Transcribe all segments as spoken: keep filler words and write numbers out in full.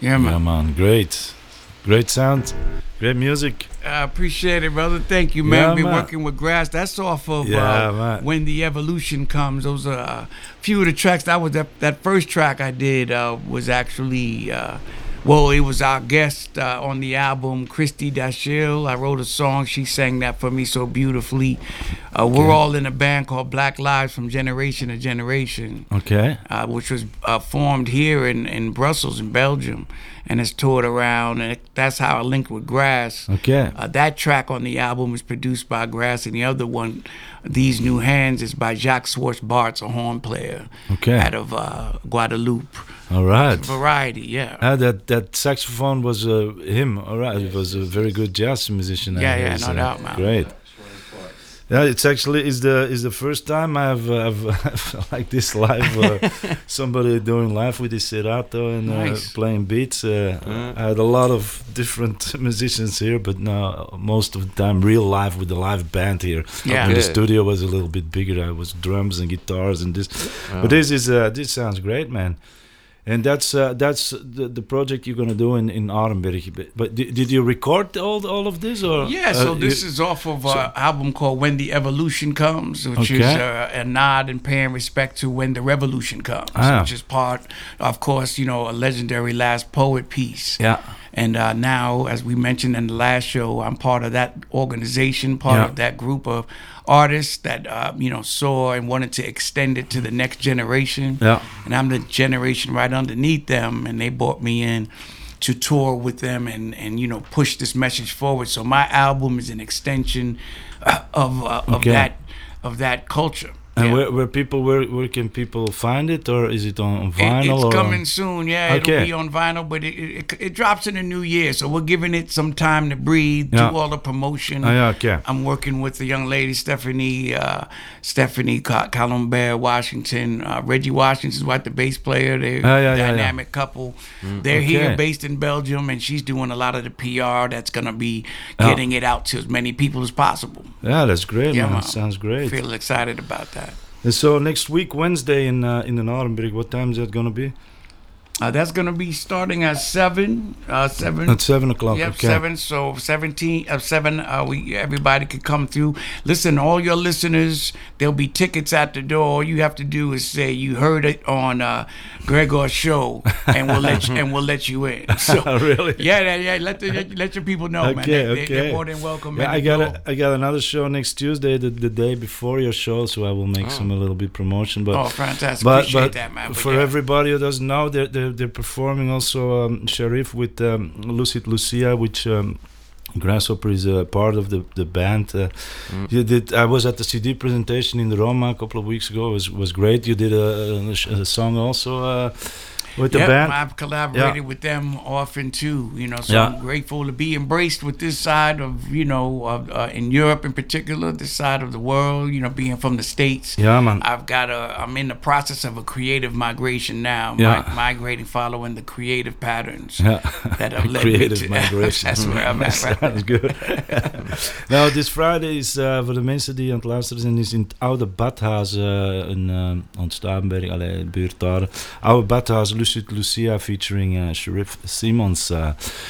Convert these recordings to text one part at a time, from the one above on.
Yeah, man. Yeah, man. Great. Great sound. Great music. I appreciate it, brother. Thank you, man. Yeah, Been man. working with Grass. That's off of Yeah, uh, man. When the Evolution Comes. Those are a few of the tracks. That was that, that first track I did uh, was actually, uh, well, it was our guest uh, on the album, Christy Dashiell. I wrote a song. She sang that for me so beautifully. Uh, we're Okay. all in a band called Black Lives from Generation to Generation, Okay. uh, which was uh, formed here in, in Brussels, in Belgium, and it's toured around. And it, that's how I linked with Grass. Okay. Uh, that track on the album is produced by Grass, and the other one, These New Hands, is by Jacques Schwartz-Bartz, a horn player Okay. out of uh, Guadeloupe. All right. Variety, yeah. Ah, that that saxophone was uh, him. All right. He was a very good jazz musician. I Yeah, yeah, guess, no uh, doubt, man. Great. Yeah, it's actually is the is the first time I've uh, I've, I've like this live uh, somebody doing live with his serato and uh, Nice. playing beats. Uh, Mm. I had a lot of different musicians here, but now most of the time real live with the live band here. Yeah. And the Okay. studio was a little bit bigger. I was drums and guitars and this. Oh. But this is uh, this sounds great, man. And that's uh, that's the, the project you're gonna do in in Arenberg. But, but did, did you record all all of this or? Yeah, so uh, this you- is off of an so- album called When the Evolution Comes, which is Okay. uh, a nod and paying respect to When the Revolution Comes, Ah. which is part, of course, you know, a legendary Last Poet piece. Yeah. And uh, now, as we mentioned in the last show, I'm part of that organization, part Yeah. of that group of artists that, uh, you know, saw and wanted to extend it to the next generation. Yeah. And I'm the generation right underneath them, and they brought me in to tour with them and, and you know, push this message forward. So my album is an extension uh, of uh, of Okay. that of that culture. And Yeah. where, where people where, where can people find it, or is it on, on It- vinyl? it's or coming soon, yeah. Okay. It'll be on vinyl, but it, it it drops in the new year, so we're giving it some time to breathe, Yeah. do all the promotion. Oh, yeah, okay. I'm working with the young lady Stephanie, uh, Stephanie Ca- Columbert Washington, uh, Reggie Washington's what the bass player. They're Oh, yeah, yeah, yeah. dynamic couple. They're Okay. here, based in Belgium, and she's doing a lot of the P R that's gonna be Yeah. getting it out to as many people as possible. Yeah, that's great, Yeah, man. man. Sounds great. Feel excited about that. And so next week, Wednesday in uh, in the Arenberg, what time is that gonna be? Uh, that's gonna be starting at seven. Uh, seven. At seven o'clock. Yep, okay. seven. So seventeen of seven. Uh, we everybody could come through. Listen, all your listeners, there'll be tickets at the door. All you have to do is say you heard it on uh, Gregor's show, and we'll let you, and we'll let you in. So Really? yeah, yeah, yeah. Let the, let your people know, man. Okay, They, they, okay. They're more than welcome. Yeah, at I the got door. a, I got another show next Tuesday, the, the day before your show, so I will make some a little bit promotion. But Oh, fantastic! but, Appreciate but that, man. But for yeah. everybody who doesn't know, they're they're, they're performing also um, Sharif with um, Lucid Lucia, which. Um, Grasshopper is a part of the the band. Uh, You did. I was at the C D presentation in the Roma a couple of weeks ago. It was was great. You did a, a, a song also uh, with the Yep, band. I've collaborated Yeah. with them often too, you know, so Yeah. I'm grateful to be embraced with this side of, you know, of, uh, in Europe in particular, this side of the world, you know, being from the States. Yeah, man. I've got a, I'm in the process of a creative migration now, Yeah. mi- migrating, following the creative patterns Yeah. that have led Creative me to, migration. That's where I'm at right now. Sounds good. Nou, this Friday is uh, voor de mensen die aan het luisteren zijn, is in het oude badhuis uh, in uh, Ontstavenberg, allee, buurt daar. Oude badhuis, Lucid Lucia featuring uh, Sharif Simons. Uh,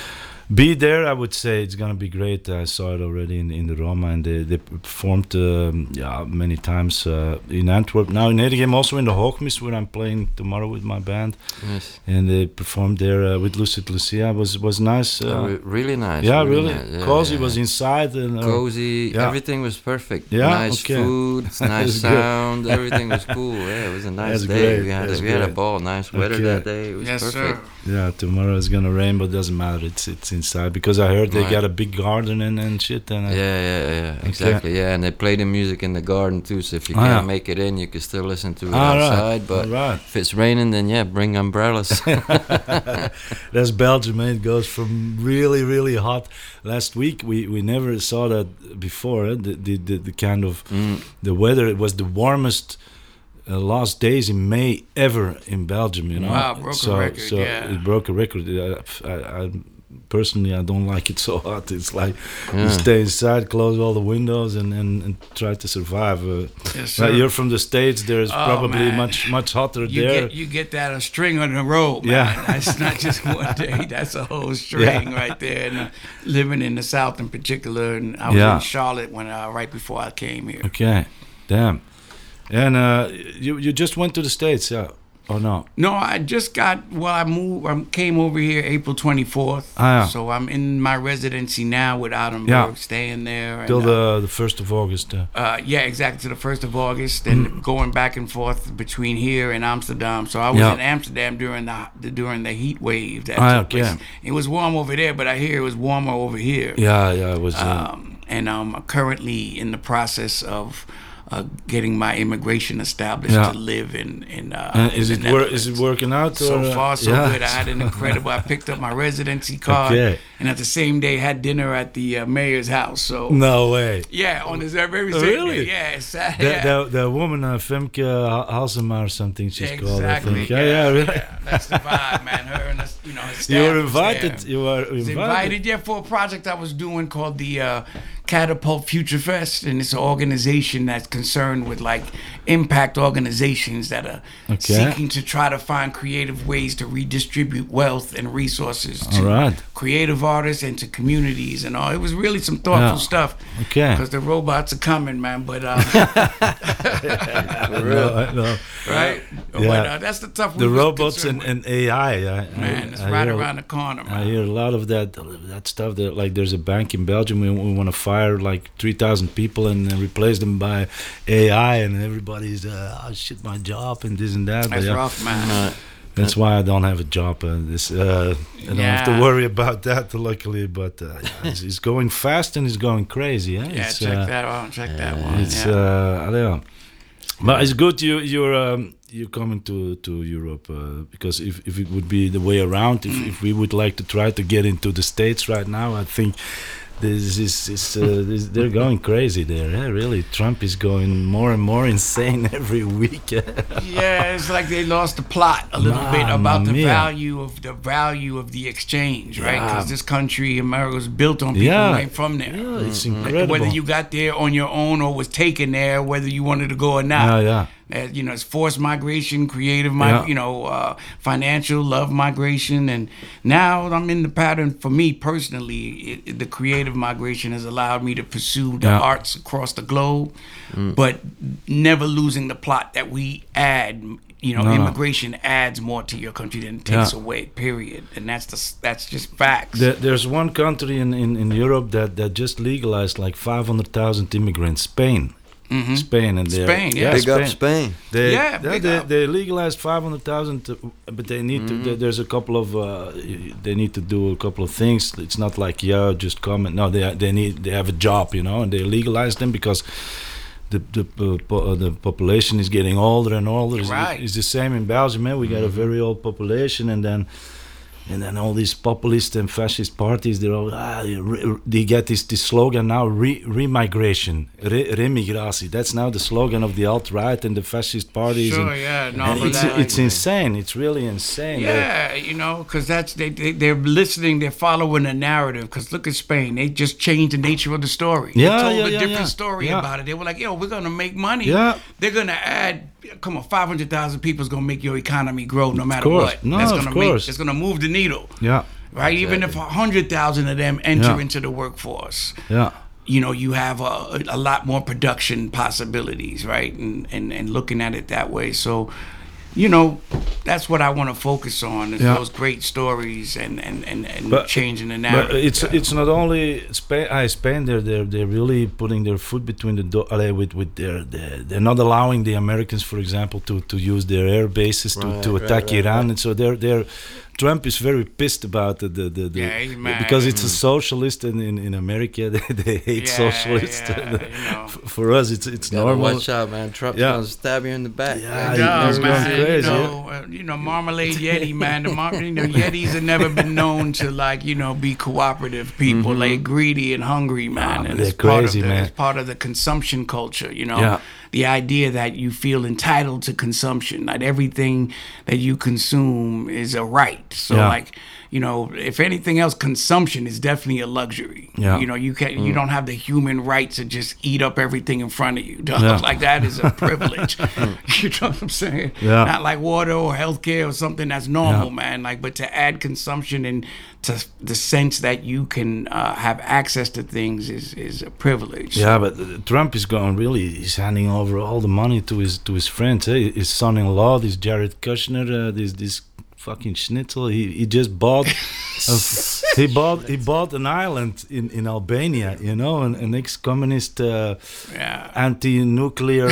be there, I would say it's gonna be great. I saw it already in, in the Roma, and they, they performed um, yeah, many times uh, in Antwerp. Now in Hedegem, also in the Hoogmis, where I'm playing tomorrow with my band. Yes. And they performed there uh, with Lucid Lucia. Was was nice. Uh, Oh, re- really nice. yeah, really. nice. Yeah, Cozy yeah. was inside. And, uh, Cozy. yeah. Everything was perfect. Yeah, Nice okay. food, nice That's good. sound. Everything was cool. Yeah, it was a nice That's day. great, We had that's a, we had a great. ball. Nice weather Okay. that day. It was Yes, perfect. sir. Yeah, tomorrow is gonna rain, but doesn't matter. It's it's inside because I heard they Right. got a big garden and, and shit. And uh, Yeah, yeah, yeah, exactly. Yeah, and they play the music in the garden too. So if you Oh, can't yeah. make it in, you can still listen to it All right, outside. But all right. if it's raining, then yeah, bring umbrellas. That's Belgium, man. It goes from really, really hot. Last week we, we never saw that before. Eh? The, the the the kind of Mm. the weather. It was the warmest uh, last days in May ever in Belgium. You know. Wow, broke a so, record, So yeah. it broke a record. Uh, I, I personally, I don't like it so hot. It's like Yeah. you stay inside, close all the windows, and, and, and try to survive. Uh, Yes, like sir. you're from the States. There's Oh, probably man. much much hotter You there. get you get that a string on the road, man. Yeah. That's not just one day. That's a whole string right there. And uh, living in the South in particular, and I was Yeah. in Charlotte when uh, right before I came here. Okay, damn. And uh, you you just went to the States, yeah, or no? No, I just got. Well, I moved. I came over here April twenty fourth. Ah, yeah. So I'm in my residency now with Altenburg, Yeah. staying there and, Till uh, the the first of August. Uh. Uh, yeah, exactly, to the first of August, and Mm. going back and forth between here and Amsterdam. So I was Yeah. in Amsterdam during the, the during the heat wave that Ah, took okay. place. It was warm over there, but I hear it was warmer over here. Yeah, yeah, it was. Uh, Um, and I'm currently in the process of uh, getting my immigration established Yeah. to live in in. Uh, and in is the it wor- is it Netherlands. working out? So or, uh, far, so yeah. good. I had an incredible. I picked up my residency card, Okay. and at the same day had dinner at the uh, mayor's house. So No way. yeah, on this very Oh, same really? day. Yeah, it's, uh, The, yeah. the, the woman, uh, Femke Ha- Halsema or something, she's called. I Exactly. think. Yeah, yeah, really. yeah. That's the vibe, man. Her and the, you know, her staff You were was invited. there. You were Was invited. invited, yeah, for a project I was doing called the uh, Catapult Future Fest, and it's an organization that's concerned with like impact organizations that are Okay. seeking to try to find creative ways to redistribute wealth and resources to All right. creative artists and to communities and all. It was really some thoughtful Yeah. stuff. Okay. Because the robots are coming, man. But uh, I know, I know. right, but Yeah. uh, that's the tough. The we was robots concerned and, with. and A I. I, Man, I, it's I right hear, around the corner, man. I hear a lot of that that stuff. That like, there's a bank in Belgium. We, we want to fire like three thousand people and then replace them by A I, and everybody's uh, oh shit, my job and this and that. But That's yeah, rough, man. Uh, that's why I don't have a job. Uh, this uh, I don't have to Yeah. worry about that, luckily. But uh, yeah, it's, it's going fast and it's going crazy. Eh? Yeah, it's, check uh, that out. Check that one. It's yeah. uh, I don't know. But it's good you you're um, you're coming to to Europe uh, because if, if it would be the way around, if, if we would like to try to get into the States right now, I think this is is uh, this, they're going crazy there. Eh? Really, Trump is going more and more insane every week. Yeah, it's like they lost the plot a little bit Mamma about the mia. value of the value of the exchange, right? Yeah. Because this country, America, was built on people Yeah. who ain't from there. Yeah, it's Like, incredible. whether you got there on your own or was taken there, whether you wanted to go or not. yeah, yeah. Uh, you know, it's forced migration, creative, mi- Yeah. you know, uh, financial, love migration, and now I'm in the pattern. For me personally, it, it- the creative migration has allowed me to pursue the Yeah. arts across the globe, but never losing the plot that we add. You know, No, no. immigration adds more to your country than it takes Yeah. away. Period, and that's the s- that's just facts. There, there's one country in, in, in Europe that, that just legalized like five hundred thousand immigrants. Spain. Mhm. Spain and they're- Spain, yeah. Big up Spain. They, Yeah, they, big they, up. they legalized five hundred thousand, but they need to. There, there's a couple of. Uh, they need to do a couple of things. It's not like yeah, just come. And, no, they they need they have a job, you know, and they legalize them because the the uh, po- uh, the population is getting older and older. It's, Right. it's the same in Belgium. Man. We got a very old population, and then. And then all these populist and fascist parties, they're all, ah, they, re, they get this, this slogan now, re, remigration, re, remigratie. That's now the slogan of the alt-right and the fascist parties. Sure, and, yeah, no, and but it's, that- it's insane. It's really insane. They're- Yeah, you know, because that's they, they they're listening, they're following the narrative. Because look at Spain, they just changed the nature of the story. Yeah, they told yeah, a yeah, different yeah. story Yeah. about it. They were like, "Yo, we're gonna make money. Yeah. They're gonna add. Come on, five hundred thousand people is gonna make your economy grow no matter course. what. No, that's of gonna course. Make, it's gonna move the needle, yeah, right? Even if a hundred thousand of them enter Yeah. into the workforce." yeah. You know, you have a, a lot more production possibilities, right? And, and and looking at it that way. So, you know, that's what I want to focus on is Yeah. those great stories and and, and, and But- changing the But narrative. it's Yeah. it's not only Spain. I Spain. They're they're they're really putting their foot between the door uh, with with their, their they're not allowing the Americans, for example, to, to use their air bases to, Right, to right, attack right, Iran, right. and so they're they're. Trump is very pissed about the the, the, the Yeah, he's mad. because it's a socialist in in, in America. They, they hate Yeah, socialists. yeah, And, uh, you know. f- For us, it's it's Gotta normal. watch out, man. Trump's Yeah. gonna stab you in the back. Yeah, man. he- No, he's going man, crazy, you know, uh, you know, Marmalade Yeti, man. The, mar- you know, Yetis have never been known to like, you know, be cooperative people. They greedy and hungry, man. Ah, and they're it's part crazy, of the, man. It's part of the consumption culture, you know. Yeah. The idea that you feel entitled to consumption, that everything that you consume is a right. So Yeah. like, you know, if anything else, consumption is definitely a luxury. Yeah. You know, you can't, you don't have the human right to just eat up everything in front of you. dog. Yeah. Like that is a privilege. You know what I'm saying? Yeah. Not like water or healthcare or something that's normal, Yeah. man. Like, but to add consumption and to the sense that you can uh, have access to things is is a privilege. Yeah, but uh, Trump is going really. He's handing over all the money to his to his friends. Eh? His son-in-law, this Jared Kushner, uh, this this fucking schnitzel. He he just bought. a, he bought he bought an island in, in Albania. You know, an, an ex-communist uh, Yeah. anti-nuclear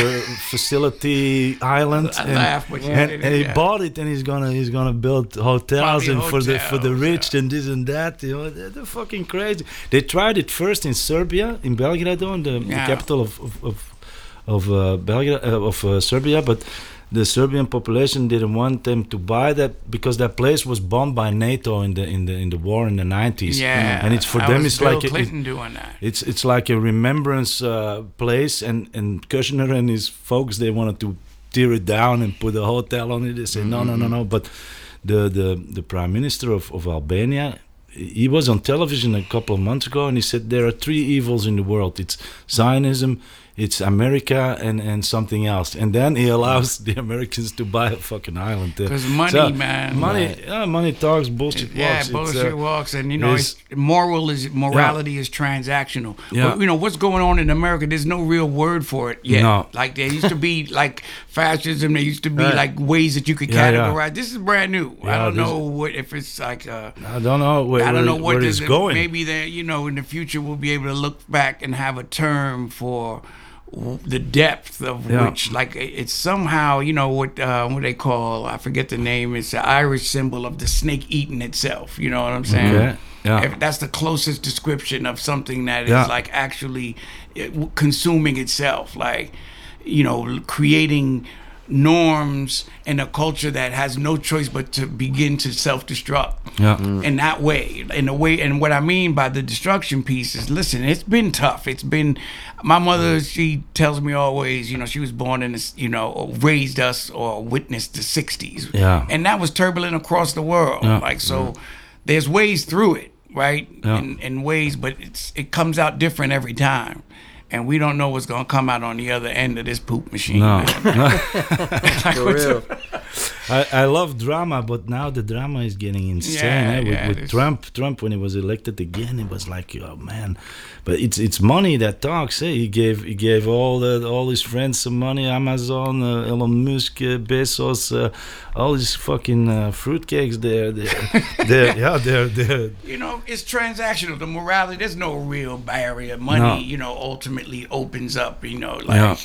facility island. I and, laugh, but yeah, and, it is, and he yeah. bought it, and he's gonna he's gonna build hotels Probably and for the for the hotels, rich yeah. and this and that. You know, they're, they're fucking crazy. They tried it first in Serbia, in Belgrado, in the, the Yeah. capital of of of, of uh, Belgrade, uh, of uh, Serbia, but the Serbian population didn't want them to buy that because that place was bombed by NATO in the in the in the war in the nineties. Yeah. and it's for That them was it's Bill like a- Clinton doing that. it's it's like a remembrance uh, place, and and Kushner and his folks, they wanted to tear it down and put a hotel on it. They say no, no, no, no. But the the the prime minister of, of Albania, he was on television a couple of months ago, and he said there are three evils in the world: it's Zionism, it's America, and and something else. And then he allows the Americans to buy a fucking island there. 'Cause money, So, man. money, Right. yeah, money talks, bullshit Yeah, walks. It's, bullshit uh, walks, and you know, it's- it's, moral is morality is transactional. Yeah. But you know what's going on in America? There's no real word for it yet. No. Like there used to be like fascism. There used to be Right. like ways that you could Yeah, yeah. categorize. This is brand new. I Yeah, don't this- know what if it's like. Uh, I don't know where, I don't where, know what where this it's going. Maybe that you know in the future we'll be able to look back and have a term for w- the depth of Yeah. which, like, it- it's somehow you know what uh, what they call, I forget the name. It's the Irish symbol of the snake eating itself. You know what I'm saying? Okay, yeah. If that's the closest description of something that is Yeah. like actually it, w- consuming itself, like you know, creating norms in a culture that has no choice but to begin to self-destruct Yeah. in that way, in a way. And what I mean by the destruction piece is, listen, it's been tough. It's been, my mother, she tells me always, you know, she was born in this, you know, raised us or witnessed the sixties. Yeah. And that was turbulent across the world. Yeah. Like, so there's ways through it, right? Yeah. In, in ways, but it's it comes out different every time. And we don't know what's going to come out on the other end of this poop machine. No. man. For real. I, I love drama, but now the drama is getting insane. Yeah, eh? With, yeah, with it's- Trump, Trump when he was elected again, it was like, oh man, but it's it's money that talks. Eh? He gave he gave all the all his friends some money, Amazon, uh, Elon Musk, uh, Bezos, uh, all these fucking uh, fruitcakes. There, they're, they're yeah, they're they're You know, it's transactional. The morality, there's no real barrier. Money, No. you know, ultimately opens up, you know, like, Yeah.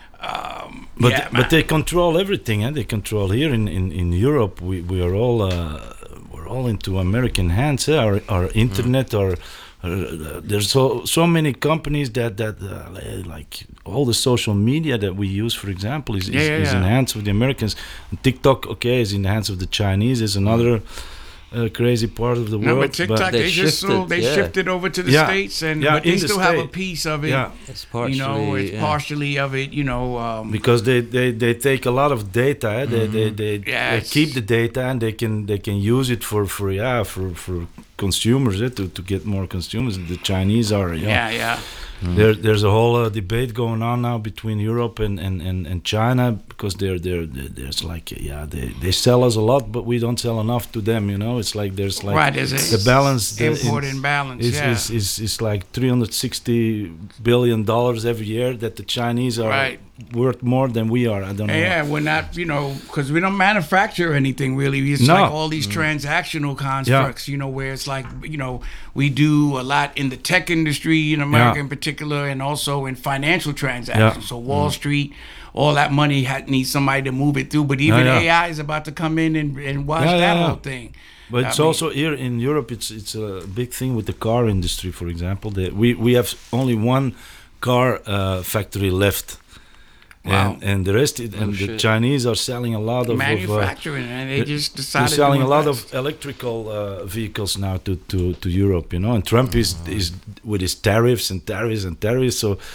um, But yeah, but man. they control everything, and eh? They control here in, in, in Europe. We we are all uh, we're all into American hands. Eh? Our our internet, our uh, there's so so many companies that that uh, like all the social media that we use, for example, is Yeah, is, yeah, is in the yeah. hands of the Americans. TikTok, okay, is in the hands of the Chinese. Is another uh, crazy part of the no, world. but TikTok, They they, just shifted, sold, they yeah. shifted over to the Yeah. states, and Yeah, but they in the still have a state. piece of it. Yeah. It's You partially. know, it's yeah. partially of it. You know, um, Because they, they, they take a lot of data. Eh? They, they, they, they Yes. keep the data, and they can they can use it for, for yeah for, for consumers eh? to, to get more consumers. The Chinese are yeah. yeah, yeah. There, there's a whole uh, debate going on now between Europe and, and, and, and China because they're, they're, they're there's like yeah they, they sell us a lot, but we don't sell enough to them. You know, it's like there's like Right, there's a the balance the, import in- and balance, is, yeah. is, is, is like three hundred sixty billion dollars every year that the Chinese are Right. worth more than we are. I don't know. Yeah, we're not, you know, because we don't manufacture anything really. It's No. like all these transactional constructs, you know, where it's like, you know, we do a lot in the tech industry in America Yeah. in particular, and also in financial transactions. Yeah. So Wall Street, all that money ha- needs somebody to move it through. But even Yeah, yeah. A I is about to come in and, and watch Yeah, that yeah, yeah. whole thing. But I it's mean- also here in Europe. It's it's a big thing with the car industry, for example. That we we have only one car uh, factory left, Wow. and, and the rest, it, and the shit. Chinese are selling a lot of. of uh, Manufacturing, and they they're- just decided they're selling to a lot invest. of electrical uh, vehicles now to, to, to Europe, you know. And Trump is is with his tariffs and tariffs and tariffs. So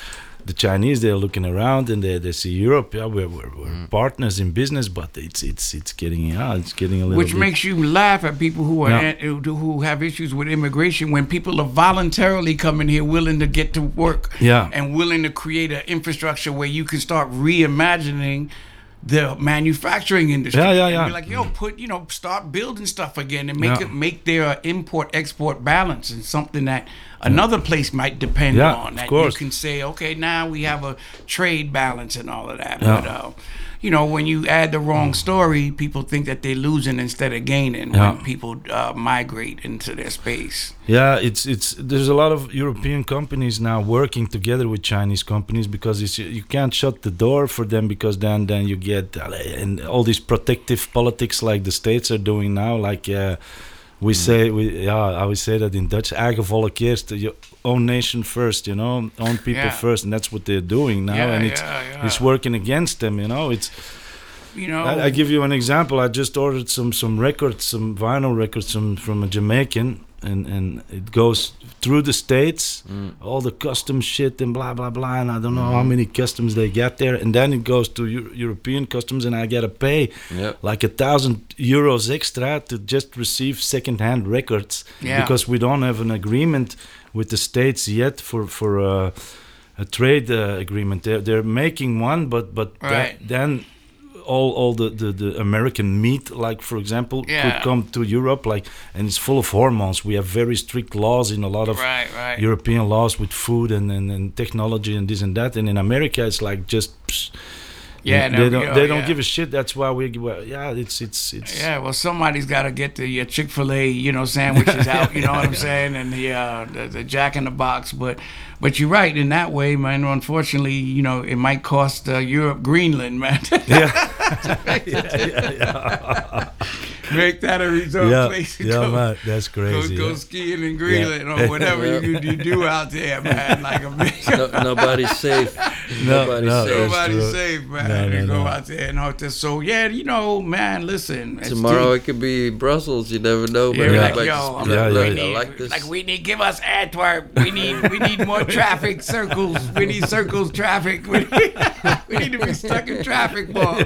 the Chinese, they're looking around and they, they see Europe. Yeah, we're, we're, we're Mm. partners in business, but it's it's it's getting yeah, it's getting a little. Which bit, makes you laugh at people who are Yeah. an- who have issues with immigration when people are voluntarily coming here willing to get to work Yeah. and willing to create an infrastructure where you can start reimagining the manufacturing industry. Yeah, yeah, and yeah. be like, yo, put you know, start building stuff again and make Yeah. it make their import export balance and something that another place might depend Yeah, on. of That course. you can say, okay, now we have a trade balance and all of that. Yeah. But uh, you know, when you add the wrong story, people think that they're losing instead of gaining Yeah. when people uh, migrate into their space. Yeah, it's it's there's a lot of European companies now working together with Chinese companies because it's, you can't shut the door for them because then then you get uh, and all these protective politics like the States are doing now. Like uh, we say, we yeah, I would say that in Dutch, eigen volk eerst, your own nation first, you know, own people Yeah. first, and that's what they're doing now, Yeah, and it's yeah, yeah. it's working against them, you know. It's You know, I, I give you an example. I just ordered some some records, some vinyl records from from a Jamaican, and and it goes through the States, Mm. all the custom shit and blah blah blah, and I don't know how many customs they get there, and then it goes to Eu- European customs, and I gotta pay Yep. like a thousand euros extra to just receive second-hand records Yeah. because we don't have an agreement with the States yet for for uh, a trade uh, agreement. They're they're making one, but but tha- Right. then. All, all the, the, the American meat, like for example, Yeah. could come to Europe, like, and it's full of hormones. We have very strict laws in a lot of right, right. European laws with food and, and, and technology and this and that. And in America, it's like just psh, Yeah, they no, don't yeah, they don't yeah. give a shit. That's why we well, yeah, it's it's it's Yeah, well, somebody's got to get the uh, Chick-fil-A, you know, sandwiches out. You know what I'm saying, and the, uh, the the Jack in the Box. But but you're right in that way, man. Unfortunately, you know, it might cost uh, Europe Greenland, man. yeah. yeah, yeah, yeah. Make that a resort yeah, place to yeah, go. man, that's Go, crazy. go yeah. skiing in Greenland Yeah. or whatever you, you do out there, man. Like a big No, nobody's safe. No, nobody's no, safe. that's nobody's true. safe, man. No, to no, go no. out there and out there. So yeah, you know, man. Listen, it's Tomorrow too- it could be Brussels. You never know. Yeah, but Yeah. like, like, yo, just- Yeah, we yeah, need, I like this. like we need, give us Antwerp. We need, we need more traffic circles. We need circles, traffic. We need, we need to be stuck in traffic more.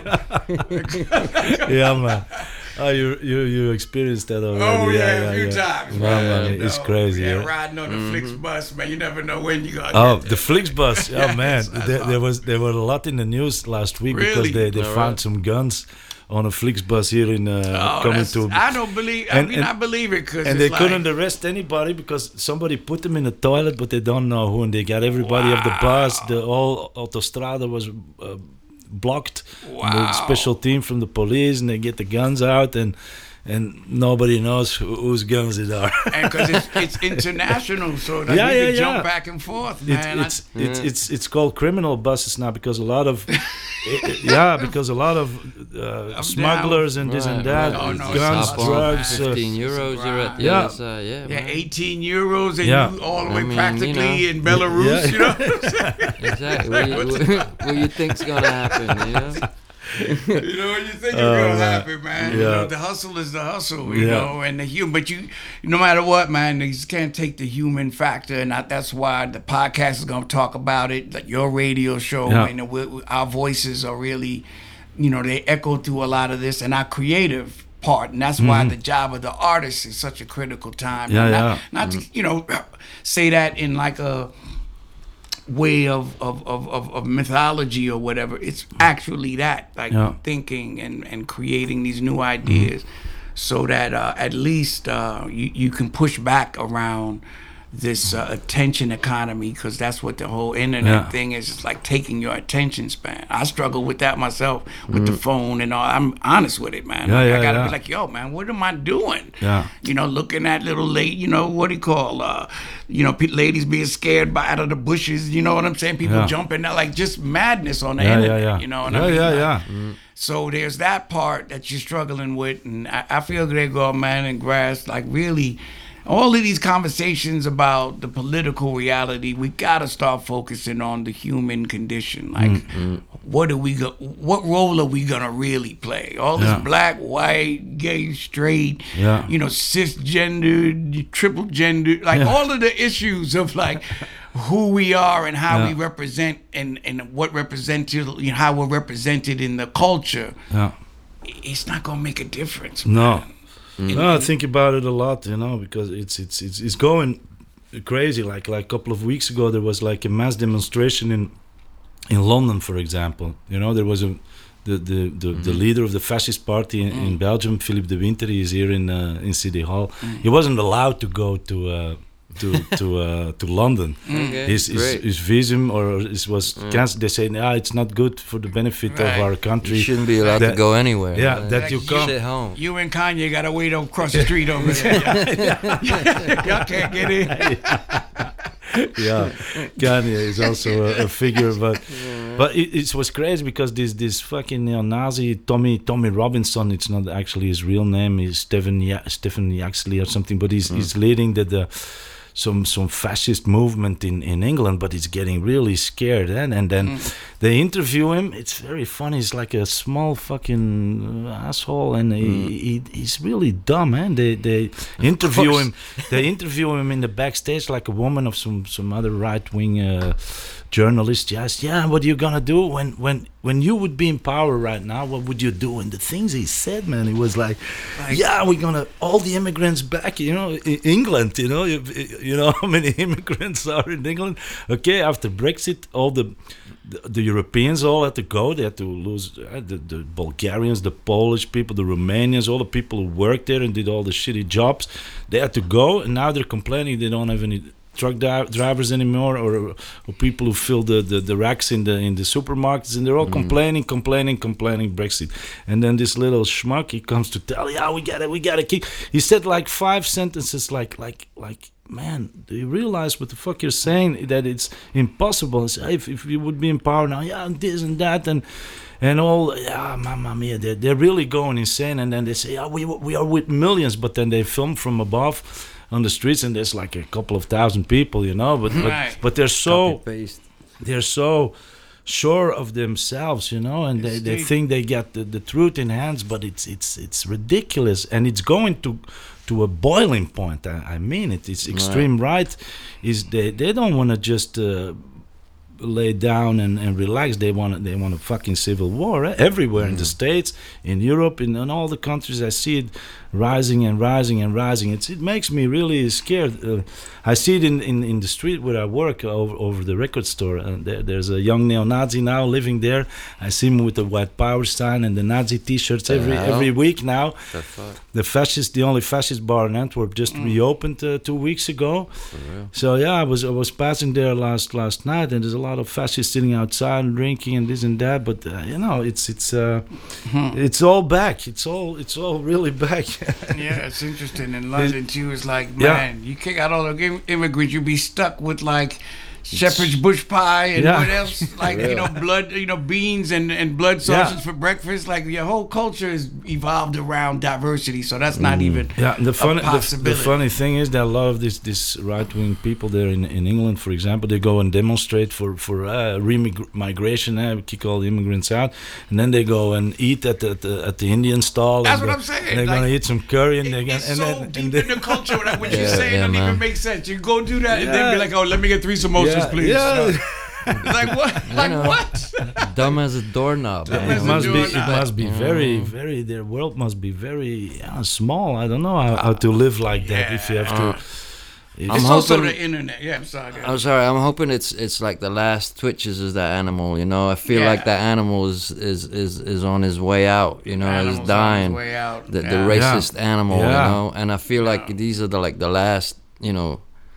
yeah, man. Oh, you you you experienced that already? Oh yeah, yeah, a few yeah. times, Wow, man. man, You it's know, crazy. Yeah, Yeah. riding on the Flixbus, man. You never know when you gonna. Oh, get the Flixbus! Oh Yeah, man, that's- that's there, there awesome. was there were a lot in the news last week because Really? they, they All found right. some guns on a Flixbus here in uh, Oh, coming that's- to, I don't believe. I And- mean, and- I believe it because and they couldn't arrest anybody because somebody put them in the toilet, but they don't know who, and they got everybody of the bus. The whole autostrada was uh, blocked. Wow. The special team from the police, and they get the guns out and. And nobody knows who, whose guns it are. and because it's, it's international, so that Yeah, you yeah, can jump yeah. back and forth, It, man. I- it's it's it's it's called criminal buses now because a lot of it- yeah because a lot of uh, I'm smugglers and this and Right, that right. Oh, no, guns, it's not drugs. bad. Uh, fifteen euros. You're at the Yeah. other side. Yeah, Yeah, man. eighteen euros and Yeah. you all the I way mean, you practically know. in Belarus, Yeah. you know what I'm saying? Exactly. What you, what, what you think's gonna happen? You know. You know what you think is Oh, gonna man. happen, man. You Yeah. know, the hustle is the hustle, you Yeah. know, and the human. But you, no matter what, man, you just can't take the human factor, and I, that's why the podcast is gonna talk about it, like your radio show, Yeah. and we, we, our voices are really, you know, they echo through a lot of this, and our creative part, and that's why the job of the artist is such a critical time. Mm-hmm. Yeah, And not, yeah. Not to, you know, say that in like a way of, of, of, of, of mythology or whatever. It's actually that, like Yeah. thinking and, and creating these new ideas so that uh, at least uh, you, you can push back around this uh, attention economy, because that's what the whole internet Yeah. thing is. It's like taking your attention span. I struggle with that myself with the phone and all. I'm honest with it, man. Yeah, Like, yeah, I gotta yeah. be like, yo, man, what am I doing? Yeah. You know, looking at little late, you know, what do you call, uh, you know, pe- ladies being scared by out of the bushes. You know what I'm saying? People Yeah. jumping out, like just madness on the Yeah, internet. yeah, yeah. You know what yeah, I mean? yeah, Like, yeah. So there's that part that you're struggling with, and I, I feel Gregor, man, and Grass, like really, all of these conversations about the political reality, we gotta start focusing on the human condition. Like, Mm-hmm. what are we go? What role are we gonna really play? All this Yeah. black, white, gay, straight, Yeah. you know, cisgendered, triple gendered, like Yeah. all of the issues of like. who we are and how Yeah. we represent and, and what represented, you know, how we're represented in the culture, Yeah. it's not gonna make a difference. No. man. No, I think about it a lot, you know, because it's it's it's it's going crazy. Like like a couple of weeks ago, there was like a mass demonstration in in London, for example. You know, there was a the the the, Mm-hmm. the leader of the fascist party in, in Belgium, Philippe de Winter. He is here in uh, in City Hall. Mm. He wasn't allowed to go to. Uh, to to uh, to London. Okay, His, his great. his visum or it was cancelled. They say, ah, it's not good for the benefit Right. of our You country. shouldn't be allowed That- to go anywhere. yeah, man. that you Sit come- home. You and Kanye gotta wait across the street over there. Y'all can't get in. Yeah, Kanye is also a, a figure, but but it, it was crazy because this this fucking neo-Nazi Tommy Tommy Robinson, it's not actually his real name, is Stephen ya- Stephen Yaxley or something, but he's he's leading the, the some some fascist movement in, in England, but he's getting really scared, eh? and then they interview him. It's very funny. He's like a small fucking uh, asshole, and he, he he's really dumb. And they they interview course. him. They interview him in the backstage, like a woman of some some other right wing uh, journalist. Yes, yeah. What are you gonna do when when when you would be in power right now? What would you do? And the things he said, man, he was like, Like- yeah, we're gonna all the immigrants back. You know, in England. You know, you, you know how many immigrants are in England. Okay, after Brexit, all the the, the Europeans all had to go. They had to lose uh, the, the Bulgarians, the Polish people, the Romanians, all the people who worked there and did all the shitty jobs. They had to go, and now they're complaining they don't have any truck di- drivers anymore, or, or people who fill the, the, the racks in the in the supermarkets, and they're all complaining, complaining, complaining Brexit. And then this little schmuck, he comes to tell, yeah, we got it, we got to keep. He said like five sentences, like like like. Man, do you realize what the fuck you're saying? That it's impossible. It's, if if you would be in power now, yeah, this and that and and all, yeah, mamma mia, they're, they're really going insane. And then they say, yeah, we we are with millions, but then they film from above on the streets, and there's like a couple of thousand people, you know. But Right. but, but they're so Copy-paste. they're so sure of themselves, you know, and they, they Steve. think they got the, the truth in hands, but it's it's it's ridiculous, and it's going to to a boiling point. I, I mean it. It's extreme right. Is they they don't want to just uh, lay down and, and relax. They want they want a fucking civil war eh? everywhere in the States, in Europe, in, in all the countries. I see it rising and rising and rising. It's, it makes me really scared. Uh, I see it in, in, in the street where I work over, over the record store. And there, there's a young neo-Nazi now living there. I see him with the white power sign and the Nazi T-shirts every hell? every week now. The fuck? The fascist, the only fascist bar in Antwerp, just reopened uh, two weeks ago. For real? So yeah, I was I was passing there last last night, and there's a lot of fascists sitting outside and drinking and this and that. But uh, you know, it's it's uh, it's all back. It's all it's all really back. Yeah, it's interesting. In London too, it's like, Yeah. man, you kick out all the im- immigrants, you'd be stuck with like shepherd's bush pie and Yeah. what else? Like, you know, blood, you know, beans and, and blood Yeah. sausage for breakfast. Like, your whole culture is evolved around diversity, so that's not even Yeah, the funny the, the possibility. funny thing is that a lot of these this right wing people there in, in England, for example, they go and demonstrate for for uh, remigration, uh, kick all the immigrants out, and then they go and eat at the at the, at the Indian stall. That's and what go- I'm saying, They're like, gonna eat some curry, and they're gonna It's and so then deep and in then, the culture that what you're Yeah, saying yeah, doesn't man. even make sense. You go do that and then be Yeah. like, oh, let me get three samosas, yeah, please. yeah. It's like, what? Like, know. what? Dumb as a doorknob. Dumb man. as It a must be. It doorknob. must be very, very. Their world must be very yeah, small. I don't know how, how to live like that if you have to. Uh, if- I'm It's also hoping- the internet. Yeah, I'm sorry. I'm sorry. I'm hoping it's it's like the last twitches is that animal. You know, I feel Yeah. like that animal is is is, is on his way out. You know, Animals is on his dying. way out. The, Yeah. the racist animal. Yeah. You know, and I feel like Yeah. these are the like the last. You know,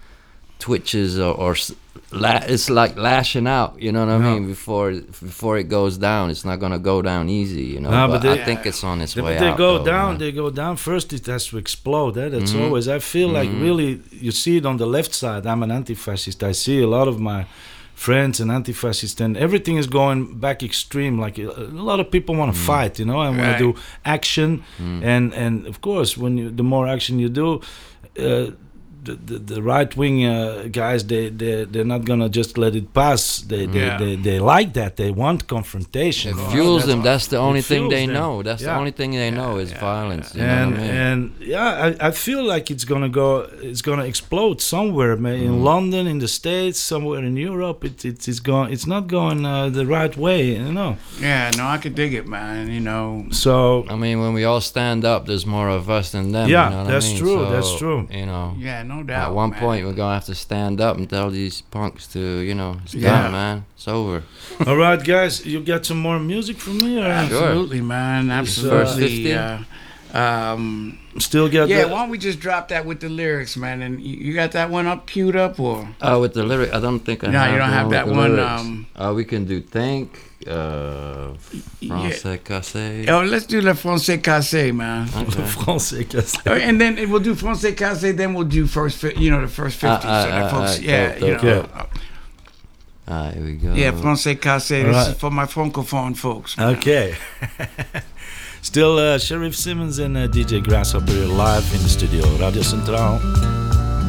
twitches or. or s- La- it's like lashing out, you know what I Yeah. mean? Before before it goes down, it's not gonna go down easy, you know. No, but but they- I think it's on its They, way but they out. go though, down. man. They go down first. It has to explode. Eh? That's Mhm. always. I feel like Mhm. really. You see it on the left side. I'm an anti-fascist. I see a lot of my friends and anti-fascists, and everything is going back extreme. Like a, a lot of people want to fight, you know, and want Right. to do action. Mm. And and of course, when you the more action you do. Uh, the, the, the right wing uh, guys, they they they're not gonna just let it pass. They they, Yeah. they, they like that. They want confrontation. It Oh, fuels that's them. That's the only it thing fuels they them. know. That's Yeah. the only thing they know is yeah, violence. yeah. You know and what I mean? and yeah, I, I feel like it's gonna go, it's gonna explode somewhere, maybe in Mm. London, in the States, somewhere in Europe. It, it, it's going, it's not going uh, the right way, you know. Yeah, no, I could dig it, man. You know, So I mean, when we all stand up, there's more of us than them. Yeah, you know what that's I mean? true, So, that's true. You know, yeah, no doubt. at one man. point we're gonna have to stand up and tell these punks to, you know, it's Yeah. done, man. It's over. all right, guys, you got some more music from me, or Absolutely, man. Absolutely. fifty? Uh, um, still got yeah, the- why don't we just drop that with the lyrics, man? And you, you got that one up, queued up, or Oh, with the lyric, I don't think I No, have you don't the have with that the one, lyrics. um, uh, we can do Think, uh, yeah. Français Cassé. Oh, let's do Le Français Cassé, man. Okay. Français cassé. Oh, and then we'll do Français Cassé, then we'll do first, fi- you know, the first fifty. Uh, so uh, that uh, folks, uh, yeah, dope, you dope, know. dope. uh, Ah, here we go. Yeah, Français Cassé. This Alright. is for my francophone folks. Man. Okay. Still uh, Sheriff Simmons and uh, D J Grasshopper live in the studio, Radio Centraal.